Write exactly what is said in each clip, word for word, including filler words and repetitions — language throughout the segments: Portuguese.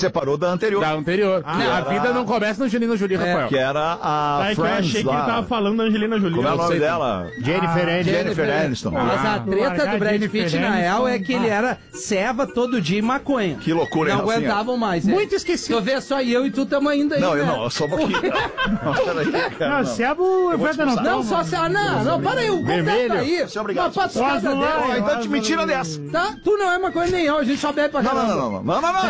separou da anterior. Da anterior. Ah, a era... vida não começa na Angelina Jolie, é. Rafael. Que era a é Friends que eu achei lá. que ele tava falando da Angelina Jolie. Como é o nome dela? Jennifer ah, Aniston. Jennifer Aniston. Mas a treta do Brad Pitt, na real, é que ele era ceva todo dia e maconha. Que loucura, hein, Não aguentavam mais. Muito esquecido. Tu vê, só eu e tu tamo ainda aí. Não, eu né? não, só um pouquinho. Não, peraí, cara. Não, cebo, não. Não, só se. Ah, não, não, para aí, o contato tá aí. Obrigado. Uma patuscada dela. Então te mentira dessa. Tá? Tu não é maconha nem eu, a gente só bebe pra caramba. Não, não, não, não, não,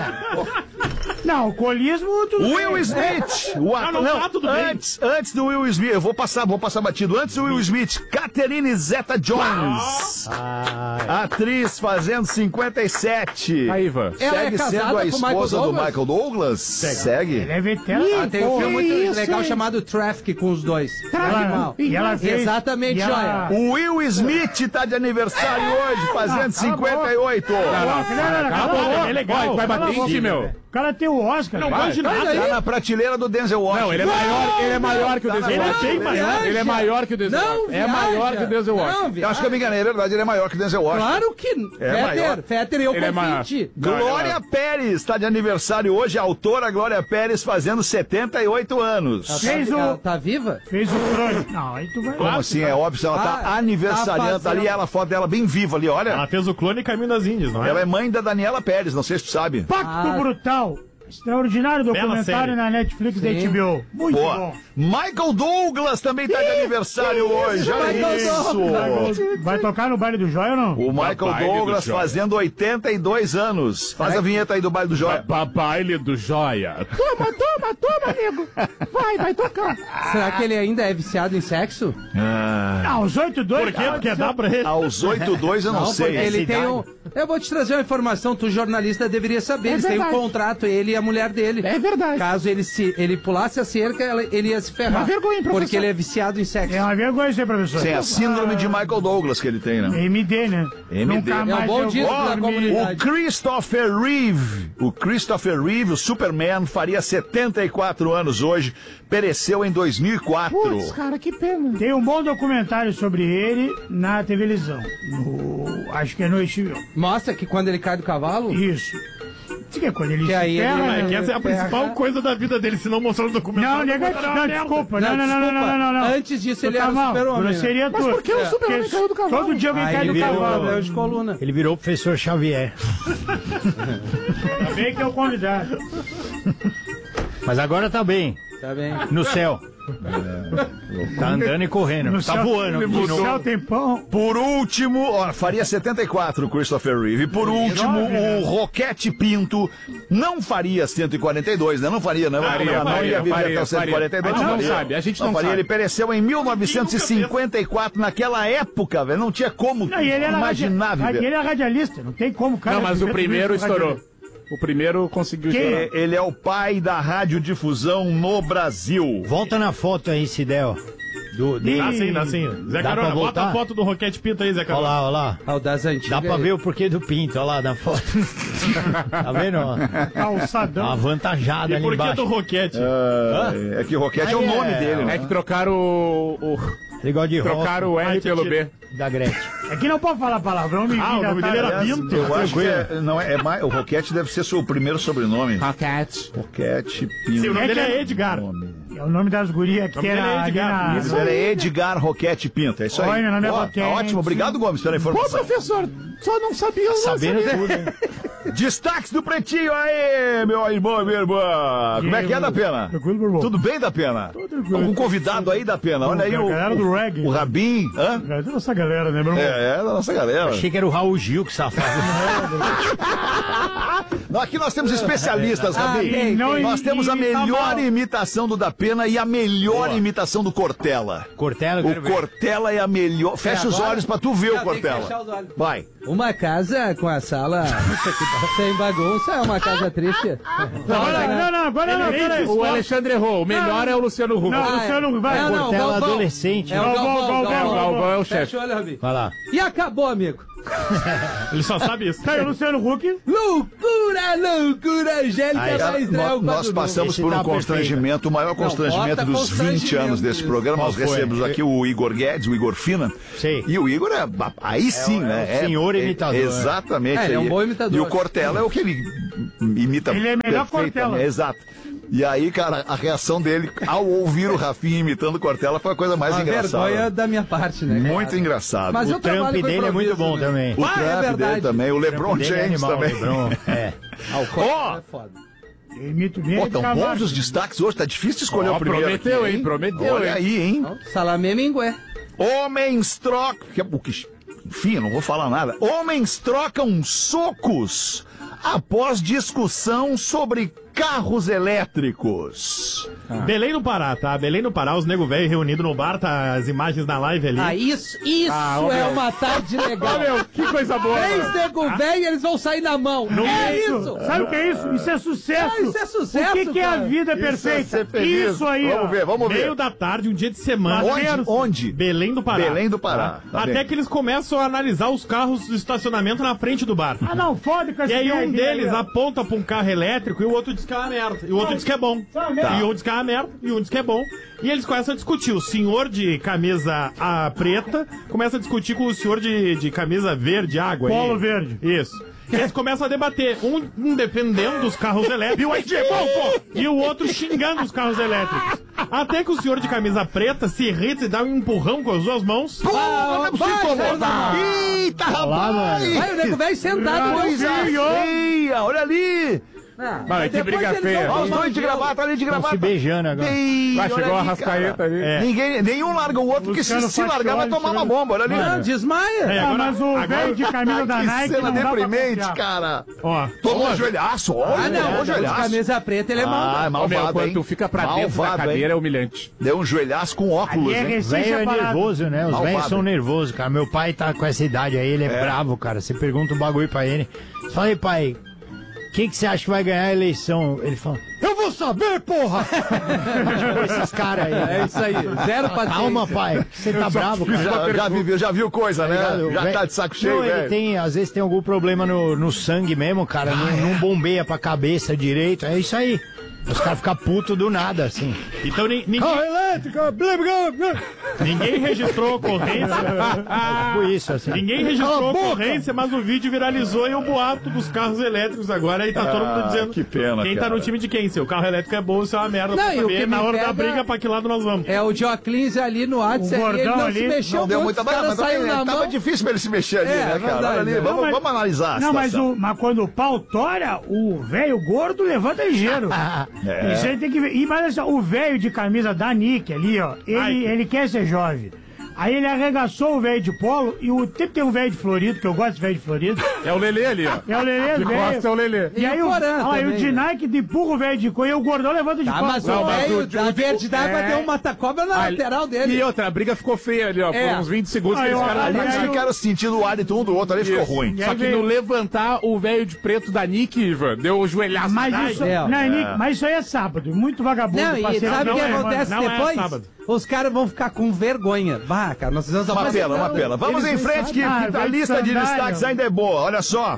não. Não, alcoolismo... Will Smith! O ator, não, não, tá tudo antes, antes do Will Smith, eu vou passar, vou passar batido. Antes do Will Smith, Catherine Zeta-Jones. Ah. Atriz fazendo cinquenta e sete. A Ivan. Ela Segue é casada sendo a com esposa Michael do Michael Douglas? Segue. Segue. Ele é veterano. Ah, tem um filme muito isso, legal hein? chamado Traffic com os dois. Ela, e ela fez, Exatamente, e ela... joia. O Will Smith tá de aniversário hoje, fazendo cinquenta e oito. Acabou, é legal. Vai bater em ti, meu. O cara tem o Oscar. Não vai, gosto de nada. Tá na prateleira do Denzel Washington. Não, ele é maior, ele é maior que o Denzel Washington. Ele é bem maior. Ele é maior que o Denzel Não, Washington. É maior que o Denzel Washington. Não, Eu acho que eu me enganei, é verdade, ele é maior que o Denzel Washington. Claro que... É maior. Fetter, Fetter e eu Ele é com maior. vinte. Glória Pérez está de aniversário hoje, a autora Glória Pérez fazendo setenta e oito anos. Ela Fez tá, o- ela tá viva? Fez o crônico. Não, aí tu vai... Como assim? É óbvio, ela tá Ah, aniversariando tá fazendo- ali, ela, a foto dela bem viva ali, olha. Ela fez o clone e Caminho das Índias, não é? Ela é mãe da Daniela Pérez, não sei se tu sabe. Pacto Ah. Brutal. Extraordinário Bela documentário série. na Netflix da Sim. H B O. Muito Boa. bom. Michael Douglas também tá de aniversário hoje, olha Michael isso. Vai tocar no baile do Joia ou não? O Michael Baile do Douglas Joia. fazendo oitenta e dois anos. Faz a vinheta aí do baile do Joia. Ba baile do Joia. Toma, toma, toma, amigo. Vai, vai tocar. Será que ele ainda é viciado em sexo? Ah, os oito dois. Por quê? Porque dá pra ele. Aos oito dois eu não, Não, sei. porque ele tem um... Eu vou te trazer uma informação, tu jornalista deveria saber. É Eles têm um verdade. contrato, ele e a mulher dele. É verdade. Caso ele, se, ele pulasse a cerca, ela- ele ia se ferrar. Uma vergonha, professor. Porque ele é viciado em sexo. É uma vergonha isso aí, professor. Sim, a síndrome de Michael Douglas que ele tem, né? M D, né? M D. Nunca É um mais bom eu disco vou da dormir. comunidade. O Christopher Reeve, o Christopher Reeve, o Superman, faria setenta e quatro anos hoje, pereceu em dois mil e quatro. Putz, cara, que pena. Tem um bom documentário sobre ele na televisão. No... Acho que é no H B O. Mostra que quando ele cai do cavalo... Isso. Isso que é quando ele Que se aí ele- ferra, É né? que essa é a principal coisa da vida dele, se não mostrar no documentário. Não, nega... não, desculpa. Não, não, não, não, não, não, não. Antes disso, Tu ele tá era o mal. super-homem. Grosseria né? tua. Mas por que o super-homem Porque caiu do cavalo? Todo dia alguém Aí cai ele do virou cavalo. problema de coluna. Ele virou o professor Xavier. Ainda bem que é o convidado. Mas agora tá bem. Tá bem. No céu. Tá andando e correndo. No tá céu- voando. No de novo. céu tem pão. Por último, ó, faria setenta e quatro o Christopher Reeve. Por último, jovem, né? o Roquete Pinto não faria cento e quarenta e dois, né? Não faria, não. Faria, não, não faria, ia viver faria, até o cento e quarenta e dois. faria. A gente não faria. sabe, a gente não faria. sabe. Ele pereceu em mil novecentos e cinquenta e quatro, naquela época, velho. Não tinha como Não, e ele era imaginar radia... viver. Ele é radialista, não tem como, cara. Não, mas o viver primeiro tudo isso estourou. radialista. O primeiro conseguiu Quem? estourar. É, Ele é o pai da radiodifusão no Brasil. Volta na foto aí, Cidel. Do, do... Dá sim, dá sim. Zé Dá Carona, pra bota voltar? a foto do Roquete Pinto aí, Zé Olha Carona. lá, olha lá. Ah, o das antigas. Dá pra aí. ver o porquê do pinto, olha lá na foto. Tá vendo? Ó? Calçadão. Uma avantajada E ali por que embaixo. do Roquete? Ah, é que Roquete é o Aí nome é- dele, É né? que trocaram o... o Ele gosta de trocaram o rock R pelo B. da Gretchen. É que não pode falar palavrão, me Ah, o nome dele era Pinto. Eu acho que é, não é, é mais, o Roquete deve ser seu primeiro sobrenome. Rocket. Roquete Pinto. Sim, o nome É dele que- é Edgar. É o nome das gurias que nome dele era é ali Edgar. na... Isso, ele é Edgar Roquete Pinto, é isso aí. Oi, meu nome é Ó, Roquete. tá ótimo, obrigado, Gomes, pela informação. professor, só não sabia o Sabendo tudo, hein? Destaques do Pretinho aí, meu irmão e minha irmã. Como é que é, da Pena? Tranquilo, meu irmão. Tudo bem, da Pena? tranquilo. Algum convidado aí, da Pena? Olha aí A o, galera do reggae. o Rabin. Hã? É toda essa galera, né, meu irmão? É, é da nossa galera. Achei que era o Raul Gil que safado. Não, aqui nós temos especialistas, Ah, Rabin. tem, Não, Nós e- temos a e- melhor tá imitação do da Pena e a melhor imitação do Cortella. Cortella, eu O quero ver. Cortella é a melhor. Fecha os agora? olhos pra tu ver Não, o tem que Cortella. fechar os olhos. Vai. Uma casa com a sala sem bagunça é uma casa triste. Não, não, não, não, agora não, peraí. O Alexandre errou. O melhor é o Luciano Huck. Não, Ah, Luciano, é. vai. Não, não, Cortella Galvão. adolescente. É o Galvão, Galvão, Galvão, Galvão. Galvão é o Fecha chefe. o olho, Rabi. Vai lá. E acabou, amigo. Ele só sabe isso. Tá aí o Luciano Huck. Loucura, loucura, Angélica Aí, vai estrear Nó- o Nós quadro passamos Esse por um tá constrangimento, o maior constrangimento bota dos vinte constrangimento anos desse isso. programa. Qual Nós foi? recebemos aqui o Igor Guedes, o Igor Fina. Sei. E o Igor é. Aí sim, o- né? é o senhor imitador, né? Exatamente. É, ele é um E- bom imitador. E o Cortella é o que ele imita Ele é melhor perfeitamente. Cortella. Exato. E aí, cara, a reação dele ao ouvir o Rafinha imitando o Cortella foi a coisa mais Uma engraçada. vergonha da minha parte, né? cara? Muito engraçado. Mas o eu O Trump trabalho com dele é muito improviso, bom né? também. o Ah, é Trump dele verdade. também, o LeBron Dele é James animal, também. LeBron. É. Ah, o Cortella Ó, é foda. Eu imito bem Pô, ele tão Cavaco. bons os destaques hoje, tá difícil escolher Ó, o primeiro. prometeu, aqui, hein? Prometeu, Olha hein? aí, hein? Salamé Mingué. Homens trocam. O que... Enfim, eu não vou falar nada. Homens trocam socos após discussão sobre carros elétricos. Belém no Pará, tá? Belém no Pará, os nego velho reunidos no bar, tá as imagens na live ali. Ah, isso, isso Ah, ô, é meu. uma tarde legal. Ó, meu, que coisa boa. Três mano. nego velho, eles vão sair na mão. é isso. Sabe o que é isso? Isso é sucesso. Ah, isso é sucesso, O que, que é a cara. vida Isso é perfeita? ser feliz. Isso aí, Vamos ó. ver, vamos ver. Meio da tarde, um dia de semana. Onde? Onde? Belém do Pará. Belém do Pará. Tá Até bem. que eles começam a analisar os carros do estacionamento na frente do bar. Ah, não, foda com essa E aí ideia um deles aí, ó. aponta pra um carro elétrico e o outro diz que é uma merda. E o outro diz que é bom. Tá, merda. E um diz que é uma merda e um diz que é bom. E eles começam a discutir. O senhor de camisa a preta começa a discutir com o senhor de, de camisa verde, água. Polo aí. verde. Isso. E eles começam a debater, um, um defendendo dos carros elétricos. E o é bom, pô! E o outro xingando os carros elétricos. Até que o senhor de camisa preta se irrita e dá um empurrão com as duas mãos. Pô, não é possível vai, incomodar. Eita, rapaz! Vai o nego velho sentado no Coisa feia, olha ali! Ah, Mano, que depois briga eles feia. vão Olha os tomar dois de um gelo. gravata ali de Estão gravata. se beijando agora. Ei, Vai, olha chegou a ali, Arrascaeta cara. ali. É. Ninguém, nenhum larga o outro, porque se, Luciano se largar vai Facchioli tomar uma chegando. bomba, olha ali. Não, desmaia. É, Ah, agora- mas o agora- velho de camisa da que Nike cena não dá pra deprimente, confiar. cara. Ó, Tomou um joelhaço, olha, Ah, tomou um não, de joelhaço. camisa preta ele é Ah, mal. é Ô, meu, malvado, quando hein? tu fica pra dentro da Malvado, cadeira é hein? humilhante. Deu um joelhaço com óculos, Ali é hein? recente Velho é separado. nervoso, né? Os Malvado. velhos são nervosos, cara. Meu pai tá com essa idade aí, ele é, bravo, cara. Você pergunta um bagulho pra ele. Fala aí, pai, quem que você acha que vai ganhar a eleição? Ele fala, eu vou saber, porra! Tipo, esses caras aí. É isso aí, zero paciência. Calma, pai. Você tá bravo, cara. Já, já, viu, já viu coisa, né? Ligado? Já Velho- tá de saco cheio, Não, ele velho. tem, às vezes tem algum problema no, no sangue mesmo, cara. Não, não bombeia pra cabeça direito. É isso aí. Os caras ficam putos do nada, assim. então ni- ninguém, Carro elétrico, blá, blá, blá. ninguém registrou ocorrência. Tipo isso, assim. Ninguém registrou Cala a boca! ocorrência, mas o vídeo viralizou e o boato dos carros elétricos agora. Aí tá todo mundo dizendo que pena, quem tá cara. no time de quem. Se o carro elétrico é bom, se é uma merda. Não, pra e o saber que na me hora da pega- briga pra que lado nós vamos. É o Dioclins ali no WhatsApp, O ele gordão não ali se mexeu Não deu muito, muita os bala, caras mas saíram na também, tava mão. difícil pra ele se mexer ali, É, né, cara? verdade, Olha ali, né? vamos, Não, mas- vamos analisar a Não, mas, situação. o, mas quando o pau tora, o velho gordo levanta ligeiro. É. Isso aí tem que ver. E mas assim, o velho de camisa da Nick ali, ó, ele, Ai. ele quer ser jovem. Aí ele arregaçou o velho de polo e o tempo tem um velho de Florido, que eu gosto de velho de Florido. É o Lelê ali, ó. É o Lelê De velho. costa é o Lelê. E E aí o o, Porã ó, e o também, de né? Nike de empurra o velho de cor e o gordão levanta de Tá, costas. mas Não, o mas velho o- da o- verde d'água é. deu um mata-cobra na Ah, lateral dele. E outra, a briga ficou feia ali, ó. É. Por uns vinte segundos Ah, que eles eu- ficaram ali Ali ali. eles aí ficaram sentindo o hálito um do outro, ali ficou Isso. ruim. E Só aí que veio- no levantar, o velho de preto da Nick, Ivan, deu o joelhaço. Mas Ai, isso, É, não, Nick, mas isso aí é sábado. Muito vagabundo. Não, pra e ser- sabe o não que é, acontece não é depois? sábado. Os caras vão ficar com vergonha. Bah, cara, nós precisamos Uma pena, uma pena. Vamos em frente, que, Ah, que a vai de lista de sandália. destaques ainda é boa. Olha só.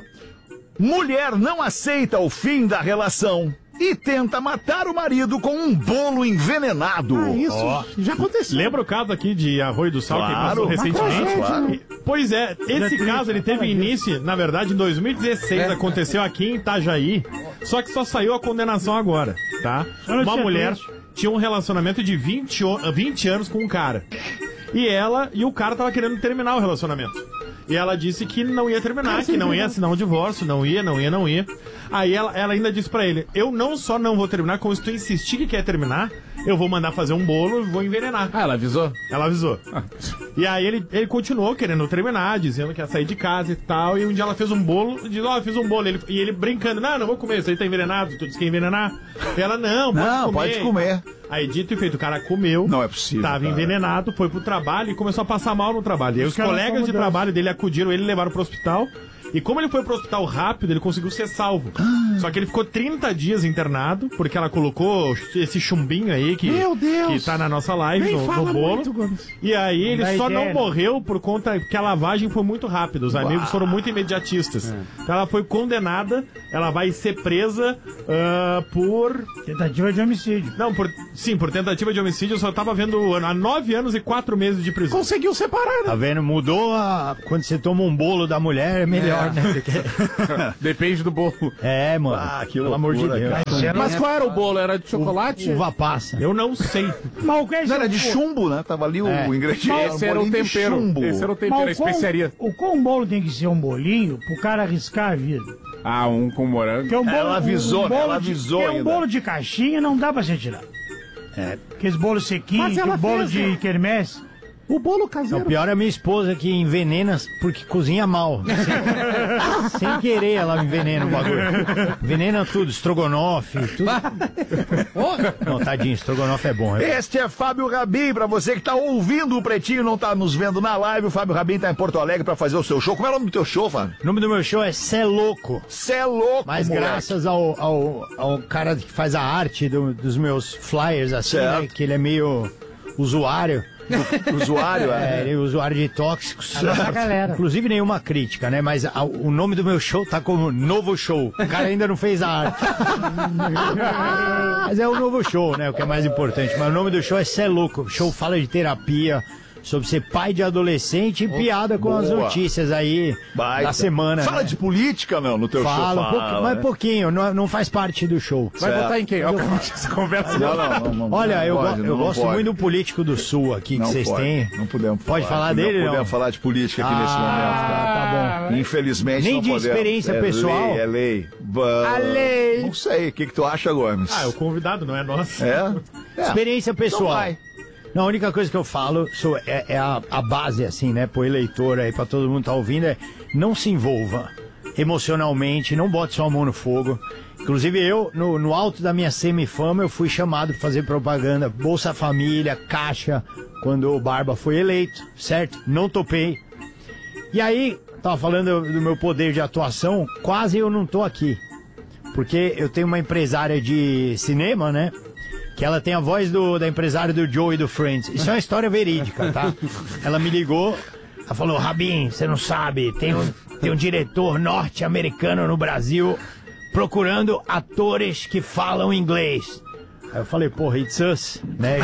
Mulher não aceita o fim da relação e tenta matar o marido com um bolo envenenado. Isso já aconteceu. Lembra o caso aqui de Arroio do Sal Claro. que passou Mas recentemente? claro. E- Pois é, esse caso ele teve início, na verdade, em dois mil e dezesseis, É. aconteceu aqui em Itajaí, só que só saiu a condenação agora, tá? Olha Uma que mulher triste. tinha um relacionamento de vinte, o- vinte anos com um cara. E ela e o cara tava querendo terminar o relacionamento. E ela disse que não ia terminar, que não ia assinar um divórcio, não ia, não ia, não ia. Aí ela, ela ainda disse pra ele, eu não só não vou terminar, como se tu insistir que quer terminar, eu vou mandar fazer um bolo e vou envenenar. Ah, ela avisou? Ela avisou. E aí ele, ele continuou querendo terminar, dizendo que ia sair de casa e tal. E um dia ela fez um bolo, e disse, ó, eu fiz um bolo. Ele, e ele brincando, não, não vou comer, isso aí tá envenenado, tu disse que ia envenenar. E ela, não, pode Não, comer. pode comer. Aí dito e feito, o cara comeu. Não é possível, Tava cara. envenenado, foi pro trabalho e começou a passar mal no trabalho. E aí os caras colegas são de mudanças. trabalho dele acudiram ele e levaram pro hospital. E como ele foi pro hospital rápido, ele conseguiu ser salvo. Só que ele ficou trinta dias internado, porque ela colocou esse chumbinho aí que, Meu Deus! que tá na nossa live, Nem no, fala no bolo. muito, Gomes. E aí ele dá só ideia, não né? morreu por conta que a lavagem foi muito rápida. Os amigos foram muito imediatistas. Então ela foi condenada, ela vai ser presa ah, por. Tentativa de homicídio. Não, por. Sim, por tentativa de homicídio. Eu só tava vendo há nove anos e quatro meses de prisão. Conseguiu separar, né? Tá vendo? Mudou a... Quando você toma um bolo da mulher, é melhor. melhor, né? Depende do bolo. É, mano. Ah, que Pelo amor de loucura, Deus. cara. Mas qual era o bolo? Era de chocolate? Uva passa. Eu não sei. Mas o que é Não, era de esse- chumbo, né? Tava ali É. o ingrediente. Esse era o bolinho de tempero. chumbo. Esse era o tempero, a Mas o quão- especiaria. O quão bolo tem que ser um bolinho pro cara arriscar a vida? Ah, um com morango. Porque um bolo, Ela avisou, um né? bolo Ela de- avisou porque um ainda. bolo de caixinha não dá pra se tirar. É. Aqueles bolos sequinhos, Mas ela aquele bolo fez, de né? quermesse. O bolo Não, caseiro. o pior é a minha esposa que envenena porque cozinha mal. Sem, sem querer ela envenena o bagulho. Envenena tudo, estrogonofe, tudo. Não, tadinho, estrogonofe é bom. É. Este é Fábio Rabin, pra você que tá ouvindo o Pretinho e não tá nos vendo na live, o Fábio Rabin tá em Porto Alegre pra fazer o seu show. Como é o nome do teu show, Fábio? O nome do meu show é Cê Louco. Cê é louco, Mas moleque. graças ao, ao, ao cara que faz a arte do- dos meus flyers, assim, Certo. né, que ele é meio usuário. Usuário, É, é. ele é usuário de tóxicos. nossa galera. Inclusive nenhuma crítica, né? Mas a- o nome do meu show tá como Novo Show. O cara ainda não fez a arte. Mas é o Novo Show, né? O que é mais importante. Mas o nome do show é Cê Louco. O show fala de terapia, sobre ser pai de adolescente e piada com as boa. notícias aí Baita. da semana. Fala né? de política, não, no teu Fala, show. um pouquinho, mas né? pouquinho, não, não faz parte do show. Vai Certo. votar em quem? Ó, essa conversa. Não, não, não, não, Olha, não eu, pode, go- não, eu não gosto pode. muito do político do Sul aqui Não que vocês pode, têm. Não podemos Pode falar não dele, podemos não? falar de política aqui Ah, nesse momento, cara. tá bom. Infelizmente Nem não de podemos. experiência é pessoal? Lei, é lei. Ba- A lei. Não sei, o que, que tu acha, Gomes? Ah, é o convidado, não é nosso. É? É. Experiência pessoal. vai. Não, a única coisa que eu falo sou- é, é a, a base, assim, né, pro eleitor aí, pra todo mundo que tá ouvindo, é não se envolva emocionalmente, não bote sua mão no fogo. Inclusive eu, no, no alto da minha semifama, eu fui chamado pra fazer propaganda, Bolsa Família, Caixa, quando o Barba foi eleito, certo? Não topei. E aí, tava falando do meu poder de atuação, quase eu não tô aqui. Porque eu tenho uma empresária de cinema, né? Que ela tem a voz do, da empresária do Joey do Friends. Isso é uma história verídica, tá? Ela me ligou, ela falou, Rabin, você não sabe, tem um, tem um diretor norte-americano no Brasil procurando atores que falam inglês. Aí eu falei, porra, it's us, né?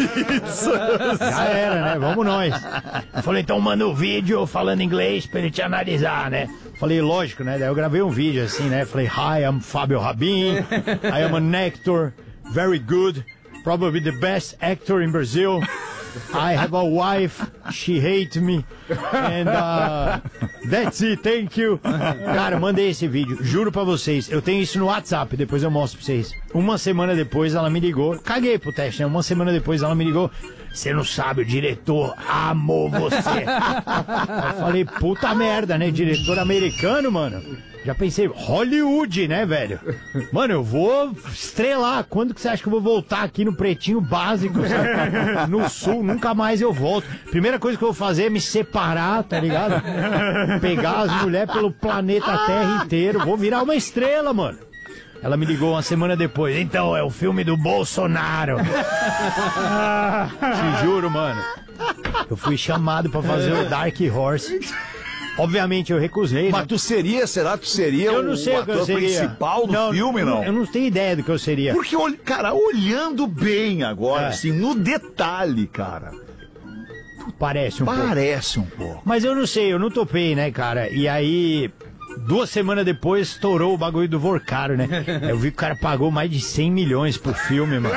Vamos, já era, né? Vamos nós. Eu falei, então manda um vídeo falando inglês pra ele te analisar, né? Falei, lógico, né? Daí eu gravei um vídeo assim, né? Falei, hi, I'm Fábio Rabin, I am an actor, very good, probably the best actor in Brazil. I have a wife, she hates me, and uh, that's it, thank you. Cara, mandei esse vídeo, juro pra vocês, eu tenho isso no WhatsApp, depois eu mostro pra vocês. Uma semana depois ela me ligou, caguei pro teste, né? Uma semana depois ela me ligou, você não sabe, o diretor amou você. Eu falei, puta merda, né? Diretor americano, mano. Já pensei, Hollywood, né, velho? Mano, eu vou estrelar. Quando que você acha que eu vou voltar aqui no Pretinho Básico, sabe? No Sul, nunca mais eu volto. Primeira coisa que eu vou fazer é me separar, tá ligado? Pegar as mulheres pelo planeta Terra inteiro. Vou virar uma estrela, mano. Ela me ligou uma semana depois. Então, é o filme do Bolsonaro. Te juro, mano. Eu fui chamado pra fazer o Dark Horse. Obviamente eu recusei. Mas né? tu seria, será que tu seria Eu não o sei o que eu ator seria. principal do filme, não? Eu não tenho ideia do que eu seria. Porque, ol- cara, olhando bem agora, É. assim, no detalhe, cara, Parece um pouco. parece um pouco. Mas eu não sei, eu não topei, né, cara? E aí, duas semanas depois, estourou o bagulho do Vorcaro, né? Eu vi que o cara pagou mais de cem milhões pro filme, mano.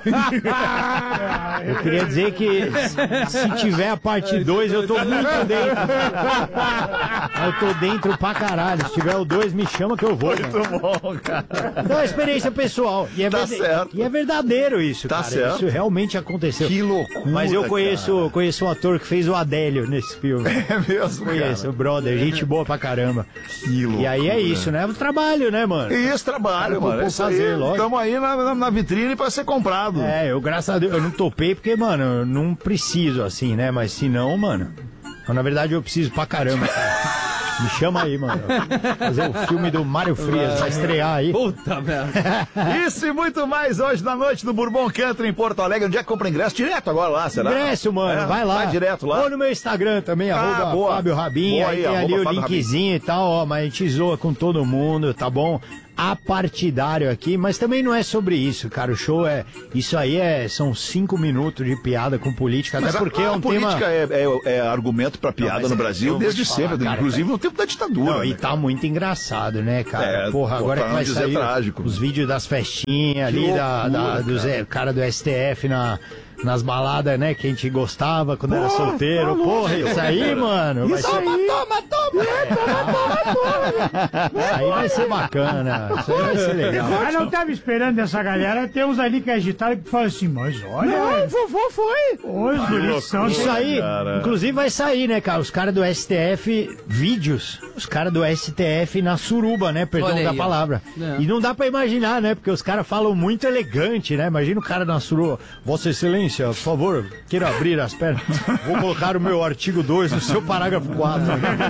Eu queria dizer que se tiver a parte dois, eu tô muito dentro. Eu tô dentro pra caralho. Se tiver o dois, me chama que eu vou. Muito bom, cara. Então é experiência pessoal. E é, Tá verde- certo. e é verdadeiro isso, Tá cara. certo. Isso realmente aconteceu. Que loucura, Mas eu conheço, cara. conheço um ator que fez o Adélio nesse filme. É mesmo, Conheço, cara. o brother, gente boa pra caramba. Que loucura. E aí é isso, né? O trabalho, né, mano? Isso, trabalho, Cara, mano. vou É isso fazer, aí. lógico. Estamos aí na, na, na vitrine pra ser comprado. É, eu, graças a Deus, eu não topei porque, mano, eu não preciso assim, né? Mas se não, mano. Então, na verdade, eu preciso pra caramba, cara. Me chama aí, mano. Fazer o filme do Mário Frias, vai estrear aí. Puta merda. Isso e muito mais hoje na noite do Bourbon Country em Porto Alegre. Onde é que compra ingresso? Direto agora lá, será? Ingresso, mano, É, vai lá. Vai direto lá. Ou no meu Instagram também, Ah, arroba boa. Fábio Rabin. Boa Aí aí, tem arroba ali o Fábio linkzinho e tal, ó. Mas a gente zoa com todo mundo, tá bom? apartidário aqui, mas também não é sobre isso, cara. O show é... Isso aí é, são cinco minutos de piada com política, até Mas porque a, é a um política tema... é, é, é argumento pra piada Não, no é, Brasil desde falar, sempre, cara, inclusive cara. no tempo da ditadura. Não, né, e tá muito engraçado, né, cara? É, Porra, pô, agora pra que não vai dizer sair trágico. os vídeos das festinhas ali, da, loucura, da, dos cara. é, cara do S T F na... Nas baladas, né, que a gente gostava quando era solteiro. Porra, isso aí, mano. Vai ser... Toma, toma, toma! É, toma, toma, toma! Isso aí vai ser bacana. Isso aí vai ser legal. Eu não tava esperando dessa galera. Tem uns ali que agitaram que falam assim, mas olha. Não, vovô foi. Os guris são. Isso aí, cara. inclusive vai sair, né, cara? Os caras do S T F, vídeos. Os caras do S T F na suruba, né? Perdão Olha da aí, ó. palavra. É. E não dá pra imaginar, né? Porque os caras falam muito elegante, né? Imagina o cara na suruba. Vossa Excelência, por favor, queira abrir as pernas. Vou colocar o meu artigo dois no seu parágrafo quatro.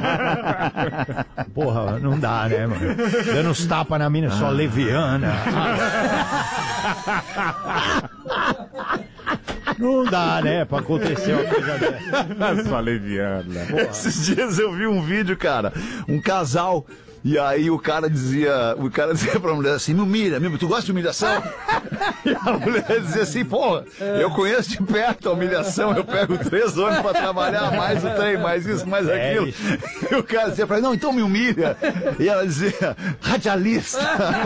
Porra, não dá, né, mano? Dando uns tapas na mina, só leviana. Não dá, né, pra acontecer uma coisa dessa. Só leviana. Esses dias eu vi um vídeo, cara, um casal, e aí o cara dizia, o cara dizia pra mulher assim, me humilha, me, tu gosta de humilhação? E a mulher dizia assim, porra, eu conheço de perto a humilhação, eu pego três ônibus pra trabalhar, mais o trem, mais isso, mais É aquilo. isso. E o cara dizia pra ela, não, então me humilha. E ela dizia, radialista.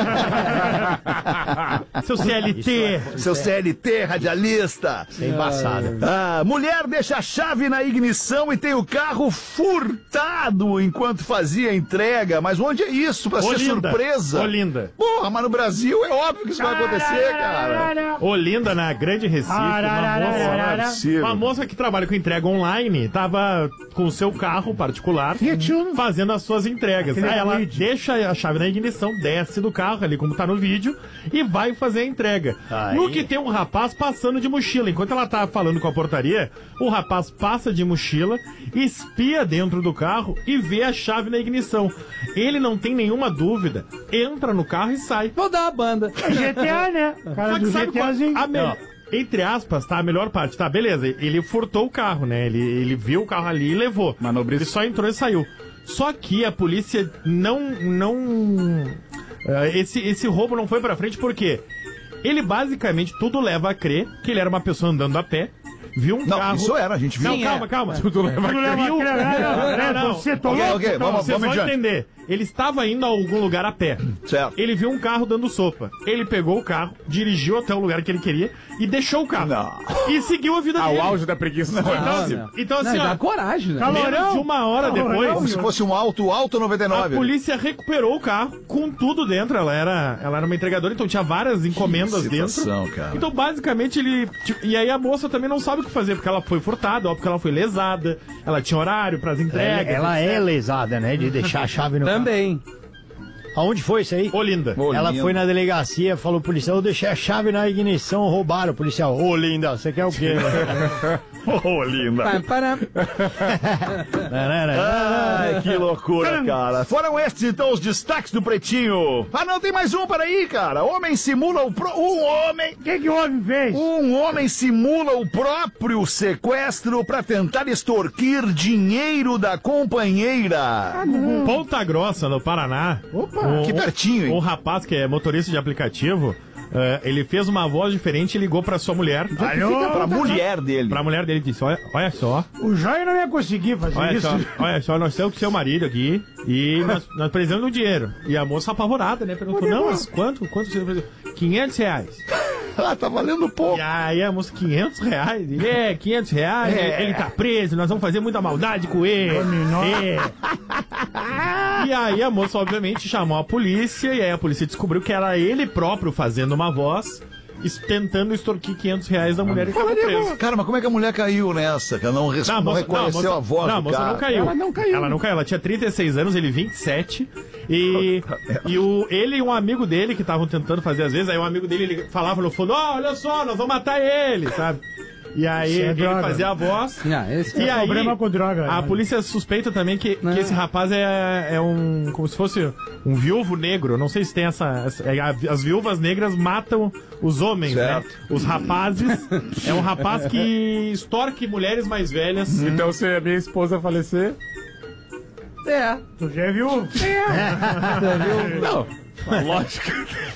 Seu C L T. Seu C L T, radialista. É embaçado. Ah, mulher deixa a chave na ignição e tem o carro furtado enquanto fazia a entrega. Mas onde é isso? Pra ser Olinda. surpresa? Olinda. Porra, mas no Brasil é óbvio que isso vai acontecer, cara. Olinda, na Grande Recife, uma moça, Possível. uma moça que trabalha com entrega online tava com o seu carro particular fazendo as suas entregas. Aquele Aí ela lead. deixa a chave na ignição, desce do carro, ali como tá no vídeo, e vai fazer a entrega. Aí. No que tem um rapaz passando de mochila. Enquanto ela tá falando com a portaria, o rapaz passa de mochila, espia dentro do carro e vê a chave na ignição. Ele não tem nenhuma dúvida, entra no carro e sai. Vou dar uma banda. G T A, né? O cara Só que do sabe qual- GTAzinho. a me- Entre aspas, tá? A melhor parte. Tá, beleza. Ele furtou o carro, né? Ele, ele viu o carro ali e levou. Manobrista. Ele só entrou e saiu. Só que a polícia não... não eh, esse, esse roubo não foi pra frente porque ele basicamente tudo leva a crer que ele era uma pessoa andando a pé. Viu um Não, carro... isso era, a gente viu. Não, Sim, calma, é. calma. Tudo leva Tudo leva Viu? a crer, né? Não, Não, não. Você tô Ok, louco, ok, tô- vamos- Vocês vão adiante. entender. Ele estava indo a algum lugar a pé. Certo. Ele viu um carro dando sopa. Ele pegou o carro, dirigiu até o lugar que ele queria e deixou o carro. Não. E seguiu a vida Ao dele. auge da preguiça. Não, Então, não, assim, não. então, Não, assim, dá ó, coragem, né? Calorão. menos de uma hora Calorão, depois, Como se fosse um alto, alto a noventa e nove. polícia recuperou o carro com tudo dentro. Ela era, ela era uma entregadora, então tinha várias encomendas situação, dentro. cara. Então, basicamente, ele. tipo, E aí a moça também não sabe o que fazer, porque ela foi furtada, ó, porque ela foi lesada, ela tinha horário pras Ela, entregas. ela é lesada, né? De deixar a chave no carro. Também. Aonde foi isso aí? Olinda. Ô, Ela lindo. foi na delegacia, falou pro policial, eu deixei a chave na ignição, roubaram. O policial, ô linda, você quer o quê? Ô, linda. Pá, para. Ai, que loucura, cara. Foram estes, então, os destaques do Pretinho. Ah, não, tem mais um para aí, cara. Homem simula o... Pro... Um homem... O que, que o homem fez? Um homem simula o próprio sequestro para tentar extorquir dinheiro da companheira. Ponta Grossa, no Paraná. Opa, um, que pertinho, hein? Um rapaz que é motorista de aplicativo, eh, ele fez uma voz diferente e ligou pra sua mulher. Fica pra mulher dele. Pra mulher dele e disse: olha, olha só, O Joia não ia conseguir fazer olha isso. só, olha só, nós temos que seu marido aqui e nós, nós precisamos do dinheiro. E a moça apavorada, né? Perguntou: não, mas quanto? Quanto você precisa? quinhentos reais. Ah, tá valendo pouco. E aí a moça, quinhentos reais? Ele, é, quinhentos reais, É. ele, ele tá preso, nós vamos fazer muita maldade com ele. É. E aí a moça, obviamente, chamou a polícia, e aí a polícia descobriu que era ele próprio fazendo uma voz, es- tentando extorquir quinhentos reais da mulher e ficou preso. Cara, mas como é que a mulher caiu nessa? Que ela não, res... Não, a não moça, reconheceu não, a moça, a voz não, a do moça cara. não caiu. Ela não caiu. Ela não caiu. Ela tinha trinta e seis anos, ele vinte e sete. E, e o, ele e um amigo dele que estavam tentando fazer às vezes, aí um amigo dele ele falava no fundo: ó, olha só, nós vamos matar ele, sabe? E aí Isso é ele droga. fazia a voz. Não, esse E é aí, problema com droga, a né? polícia suspeita também que, Não. que esse rapaz é, é um. Como se fosse um viúvo negro. Não sei se tem essa. essa- é, a- as viúvas negras matam os homens, Certo. né? Os rapazes. É um rapaz que extorque mulheres mais velhas. Então, se a minha esposa falecer. É. Tu já viu? Não, Lógico.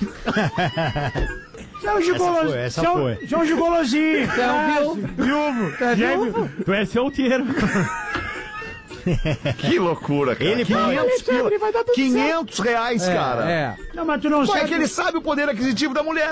Você é um gigoloso. foi, essa você é um- foi. Você é um gigolosinho. Você é um viúvo. Viúvo. É Já é viúvo? Tu é solteiro. Que loucura, cara. Ele fala- quinhentos, pila, quinhentos reais, É, cara. é. Não, mas tu não Como é sabe. que ele sabe o poder aquisitivo da mulher?